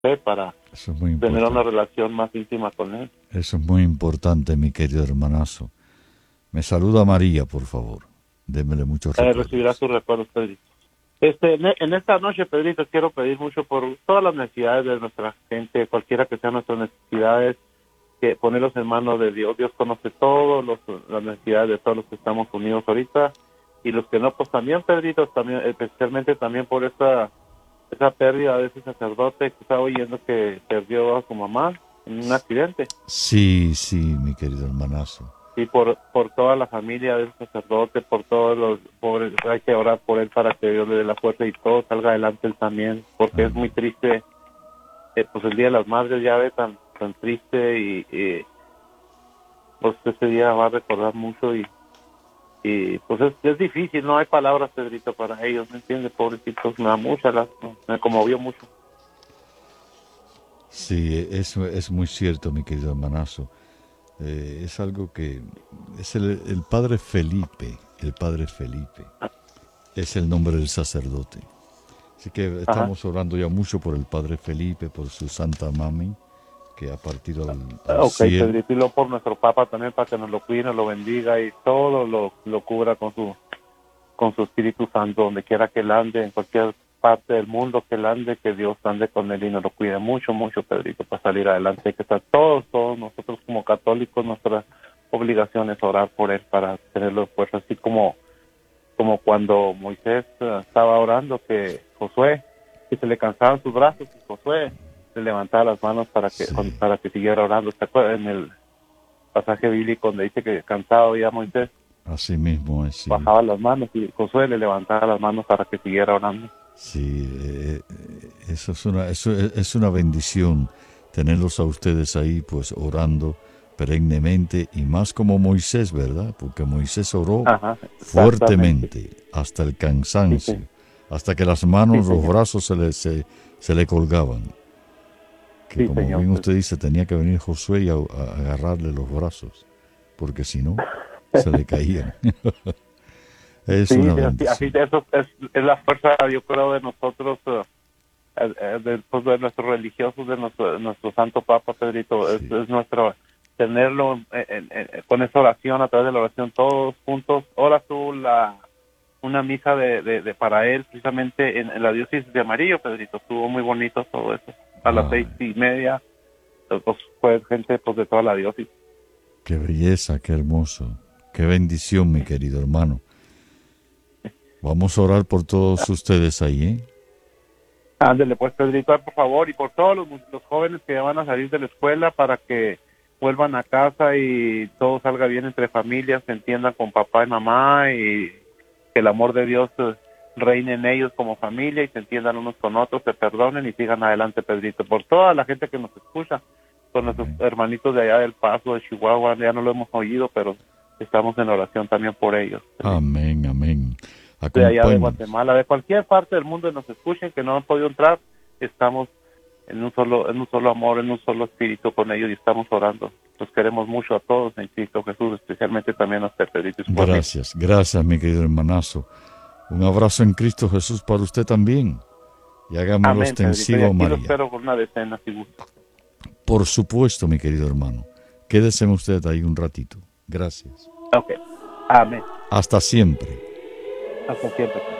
fe para Eso es muy tener una importante. relación más íntima con Él. Eso es muy importante, mi querido hermanazo. Me saluda María, por favor. Démele muchos Recibirá recuerdos. sus recuerdos, Pedrito. En esta noche, Pedrito, quiero pedir mucho por todas las necesidades de nuestra gente, cualquiera que sean nuestras necesidades, que ponerlos en manos de Dios. Dios conoce todo, las necesidades de todos los que estamos unidos ahorita, y los que no, pues también, Pedrito, también, especialmente también por esa pérdida de ese sacerdote que estaba oyendo que perdió a su mamá en un accidente. Sí, sí, mi querido hermanazo. Y por toda la familia del sacerdote, por todos los pobres, hay que orar por él para que Dios le dé la fuerza y todo salga adelante él también, porque es muy Amén. triste, pues el Día de las Madres ya ve tan triste y pues ese día va a recordar mucho y pues es difícil, no hay palabras, Pedrito, para ellos, ¿me entiendes? Pobrecitos, me da mucha lástima, me conmovió mucho. Sí, eso es muy cierto, mi querido hermanazo. Es algo que es el padre Felipe, el padre Felipe, es el nombre del sacerdote. Así que Ajá. estamos orando ya mucho por el padre Felipe, por su santa mami, que ha partido al Ok, cielo. Pedrito, y luego por nuestro Papa también, para que nos lo cuide, nos lo bendiga y todo lo cubra con su Espíritu Santo, donde quiera que él ande, en cualquier parte del mundo que él ande, que Dios ande con él y nos lo cuide mucho, mucho, Pedrito, para salir adelante. Hay que estar todos nosotros como católicos, nuestra obligación es orar por él para tenerlo fuerza, así como cuando Moisés estaba orando, que Josué, que se le cansaban sus brazos, y Josué le levantaba las manos Sí, para que siguiera orando. ¿Te acuerdas en el pasaje bíblico donde dice que cansado ya Moisés así mismo es, sí. bajaba las manos y Josué le levantaba las manos para que siguiera orando? Sí, eso es una bendición tenerlos a ustedes ahí, pues orando perennemente y más como Moisés, ¿verdad? Porque Moisés oró Ajá, exactamente. fuertemente hasta el Sí, cansancio, hasta que las sí, manos, los señor. brazos se le colgaban. Que Sí, como señor. bien usted dice, tenía que venir Josué y a agarrarle los brazos, porque si no, se le caían. Es Sí, una así bendición. eso es la fuerza, yo creo, de nosotros, pues, de nuestros religiosos, de nuestro Santo Papa, Pedrito, Sí, es nuestro tenerlo con esa oración, a través de la oración, todos juntos. Ahora tú una misa de para él, precisamente en la diócesis de Amarillo, Pedrito, estuvo muy bonito todo eso, a las ah, 6:30, pues fue gente pues de toda la diócesis. qué belleza, qué hermoso, qué bendición, mi querido hermano. Vamos a orar por todos ustedes ahí, ¿eh? Ándele pues, Pedrito, por favor, y por todos los jóvenes que ya van a salir de la escuela, para que vuelvan a casa y todo salga bien entre familias, se entiendan con papá y mamá, y que el amor de Dios reine en ellos como familia y se entiendan unos con otros, se perdonen y sigan adelante, Pedrito. Por toda la gente que nos escucha, con nuestros Amén. hermanitos de allá del Paso, de Chihuahua, ya no lo hemos oído, pero estamos en oración también por ellos, Pedrito. Amén, amén. De allá de Acompáñenos. Guatemala, de cualquier parte del mundo que nos escuchen, que no han podido entrar, estamos en un solo amor, en un solo espíritu con ellos y estamos orando. Los queremos mucho a todos en Cristo Jesús, especialmente también a usted, Pedrito, y su familia. Gracias, gracias, mi querido hermanazo. Un abrazo en Cristo Jesús para usted también. Y hágamelo Amén, Pedrito, y extensivo a aquí lo María. espero con una decena, si gusta. Por supuesto, mi querido hermano. Quédese usted ahí un ratito. Gracias. Ok, amén. Hasta siempre. Hasta siempre.